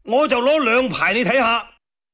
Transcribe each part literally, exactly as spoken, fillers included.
我就攞兩排你睇下。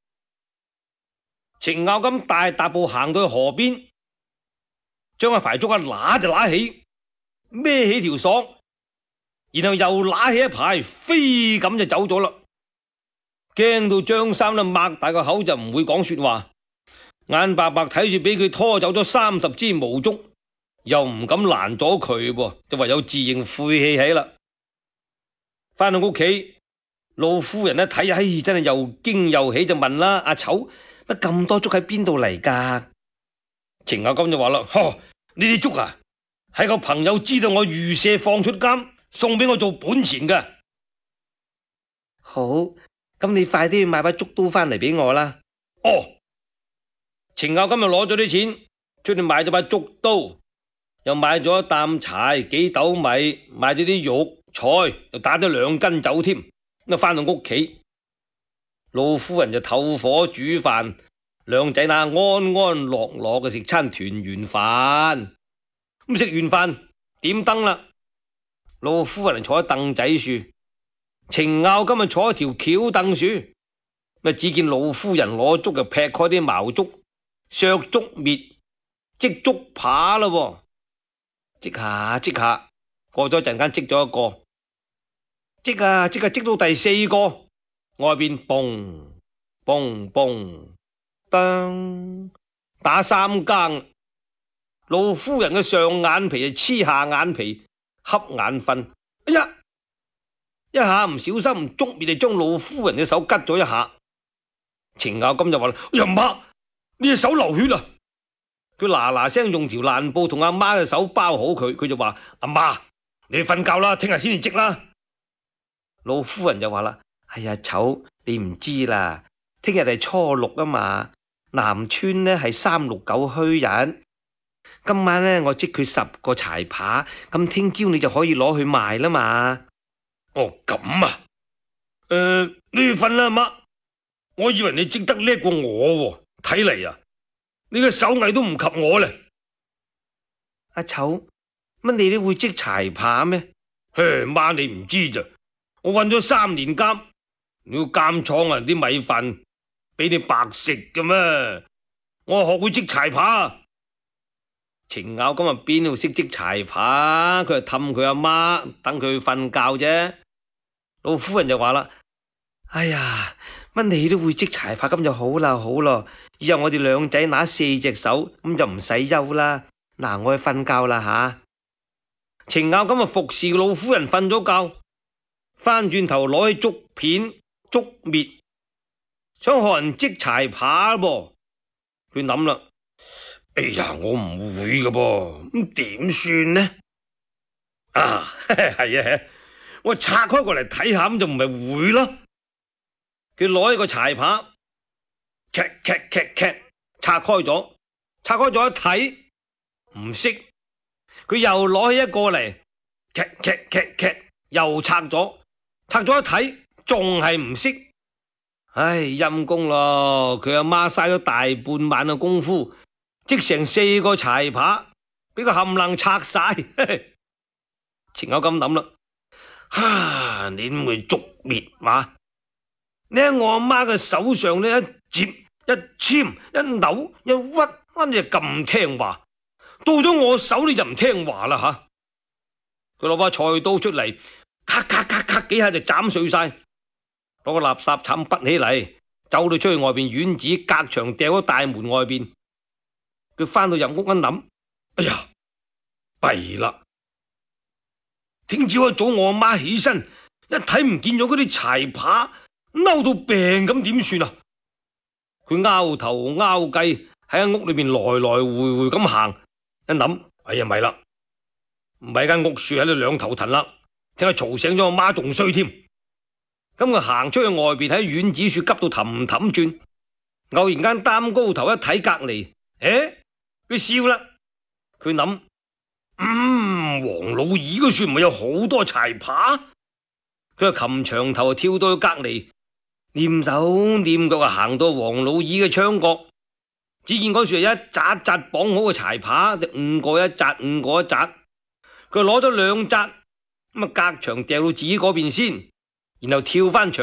程咬金大踏步行到去河邊，將阿排竹一揦就揦起，孭起條索，然後又揦起一排，飛咁就走咗啦。驚到張三啦，擘大個口就唔會講說話，眼白白睇住俾佢拖走咗三十支毛竹，又唔敢攔咗佢噃，就唯有自認晦氣起啦。翻到屋企，老夫人一睇，唉，真係又驚又喜，就問啦：阿丑，乜咁多竹喺邊度嚟噶？程咬金就話啦：呵，呢啲竹啊，係個朋友知道我預射放出監，送俾我做本錢噶。好，咁你快啲去買把竹刀翻嚟俾我啦。哦，程咬金就攞咗啲錢出去買咗把竹刀，又買咗一擔柴、幾斗米，買咗啲肉菜，又打咗兩斤酒添。咁啊，翻到屋企，老夫人就透火煮飯，兩仔乸安安樂樂嘅食餐團圓飯。咁食完飯點燈啦，老夫人坐喺凳仔樹，程咬金啊坐喺條轎凳樹。咪只見老夫人攞竹就劈開啲茅竹，削竹篾，織竹耙啦，織下織下，過咗陣間織咗一個，織啊織啊織到第四個，外邊嘣嘣嘣當打三更。老夫人嘅上眼皮就黐下眼皮，瞌眼瞓。哎呀，一下唔小心，竹篾就將老夫人嘅手拮咗一下。程咬金就話啦：哎呀媽，你隻手流血啦！佢嗱嗱聲用條爛布同阿媽嘅手包好佢，佢就話：阿媽，你瞓覺啦，聽日先至織啦。老夫人就話啦：哎呀，丑，你唔知啦，聽日係初六啊嘛，南村呢係三六九虛日。今晚呢，我織佢十個柴耙，咁聽朝你就可以攞去賣啦嘛。哦，咁啊，誒、呃，你瞓啦，阿媽。我以為你織得叻過我，睇嚟啊，你嘅手藝都唔及我咧。阿丑，乜你都會織柴耙咩？嘿，媽，你唔知咋？我混咗三年監，你要監廠啊，啲米飯俾你白食嘅咩？我學會織柴耙。程咬金啊，邊度識織柴耙？佢係氹佢阿媽，等佢瞓覺啫。老夫人就話啦：哎呀，乜你都會織柴耙，咁就好啦，好咯。以後我哋兩仔拿四隻手，咁就唔使憂啦。嗱，我去瞓覺啦吓。程咬金啊，服侍老夫人瞓咗覺，翻轉頭攞起竹片、竹篾，想學人織柴耙噃。佢諗啦：哎呀，我唔會㗎噃，咁點算呢？啊，係啊，我拆開過嚟睇下，咁就唔係會咯。佢攞起個柴耙，劇劇劇劇拆開咗，拆開咗一睇唔識，佢又攞起一個嚟，劇劇劇劇又拆咗，拆咗一睇仲係唔識。唉，陰公咯，佢阿媽嘥咗大半晚嘅功夫，織成四個柴耙，俾佢冚唪唥拆晒。程咬金諗啦，哈，你唔會竹篾嘛？你喺我阿媽嘅手上呢，一接一簽一扭一屈，乜你就咁聽話？到咗我手你就唔聽話啦吓！佢攞把菜刀出嚟，咔咔咔咔幾下就斬碎晒，攞個垃圾鏟潷起嚟，走到出去外邊院子隔牆掉咗大門外邊。佢翻到入屋一諗，哎呀，弊啦！聽朝一早我阿媽起身一睇唔見咗嗰啲柴耙，嬲到病咁點算啊？佢拗頭拗計喺屋裏邊來來回回咁行，一諗，哎呀咪啦，唔係間屋樹喺度兩頭騰啦，聽佢嘈醒咗我媽仲衰添。咁佢行出去外邊喺院子樹急到氹氹轉，偶然間擔高頭一睇隔籬，誒，佢笑啦，佢諗，嗯，黃老二嗰樹唔係有好多柴耙？佢就擒牆頭跳到去隔籬，念手念腳啊，行到黃老二嘅窗角，只見嗰樹係一紮紮綁好嘅柴耙，就五個一紮，五個一紮。佢攞咗兩紮咁啊，隔牆掉到自己嗰邊先，然後跳翻牆。